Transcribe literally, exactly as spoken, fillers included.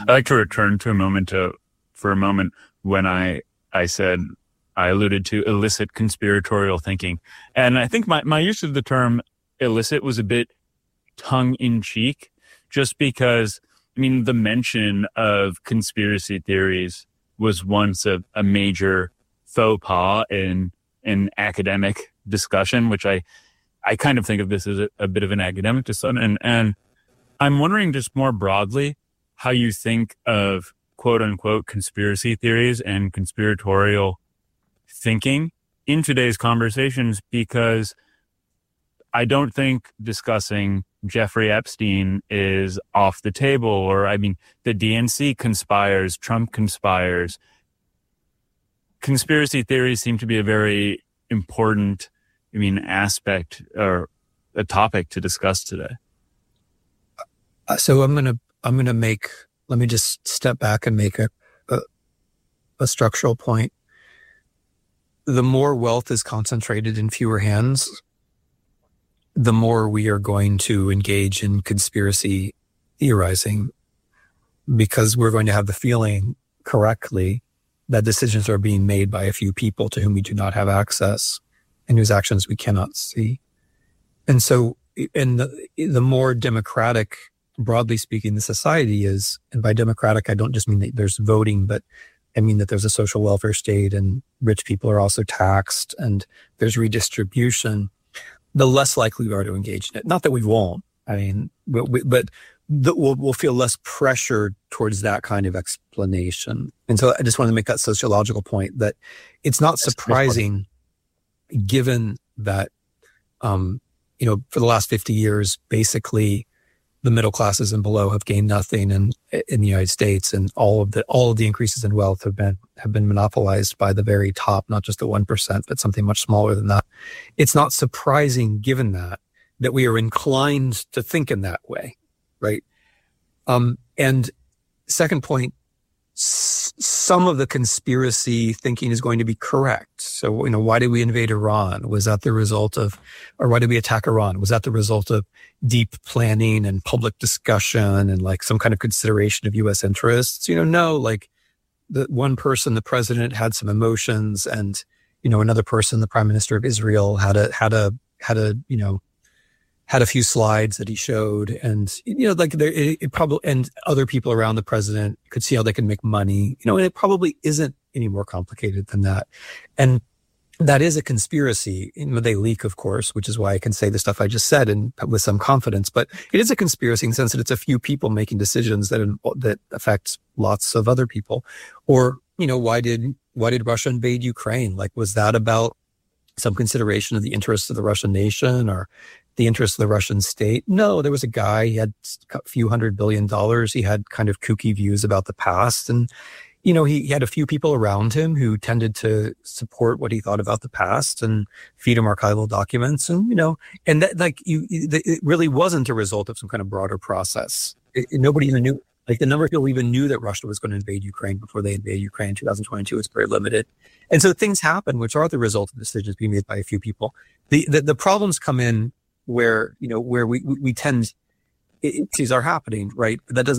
I'd like to return to a moment to, for a moment when I, I said, I alluded to illicit conspiratorial thinking. And I think my, my use of the term illicit was a bit tongue in cheek, just because, I mean, the mention of conspiracy theories was once a, a major faux pas in, in academic discussion, which I, I kind of think of this as a, a bit of an academic discussion. And, and I'm wondering just more broadly how you think of quote unquote conspiracy theories and conspiratorial thinking in today's conversations, because I don't think discussing Jeffrey Epstein is off the table, or I mean, the D N C conspires, Trump conspires. Conspiracy theories seem to be a very important, I mean, aspect or a topic to discuss today. Uh, so I'm going to, I'm going to make, let me just step back and make a, a, a structural point. The more wealth is concentrated in fewer hands, the more we are going to engage in conspiracy theorizing, because we're going to have the feeling correctly that decisions are being made by a few people to whom we do not have access and whose actions we cannot see. And so, and the, the more democratic, broadly speaking, the society is, and by democratic, I don't just mean that there's voting, but I mean that there's a social welfare state and rich people are also taxed and there's redistribution, the less likely we are to engage in it. Not that we won't, I mean, but, we, but the, we'll, we'll feel less pressure towards that kind of explanation. And so I just want to make that sociological point that it's not surprising, given that, um, you know, for the last fifty years, basically, the middle classes and below have gained nothing in in the United States, and all of the all of the increases in wealth have been have been monopolized by the very top, not just the one percent, but something much smaller than that. It's not surprising, given that, that we are inclined to think in that way, right? Um, and second point, s- some of the conspiracy thinking is going to be correct. So, you know, why did we invade Iran? Was that the result of, or why did we attack Iran? Was that the result of deep planning and public discussion and like some kind of consideration of U S interests? You know, no, like the one person, the president, had some emotions, and, you know, another person, the prime minister of Israel, had a, had a, had a, you know, had a few slides that he showed, and, you know, like there, it, it probably, and other people around the president could see how they can make money, you know, and it probably isn't any more complicated than that. And that is a conspiracy. You know, they leak, of course, which is why I can say the stuff I just said and with some confidence, but it is a conspiracy in the sense that it's a few people making decisions that, that affect lots of other people. Or, you know, why did, why did Russia invade Ukraine? Like, was that about some consideration of the interests of the Russian nation or the interests of the Russian state? No, there was a guy, he had a few hundred billion dollars. He had kind of kooky views about the past. And, you know, he, he had a few people around him who tended to support what he thought about the past and feed him archival documents. And, you know, and that, like, you, it really wasn't a result of some kind of broader process. It, it, nobody even knew, like, the number of people even knew that Russia was going to invade Ukraine before they invaded Ukraine in two thousand twenty-two was very limited. And so things happen, which are the result of decisions being made by a few people. The, the, the problems come in where, you know, where we, we tend, it, these are happening, right? But that doesn't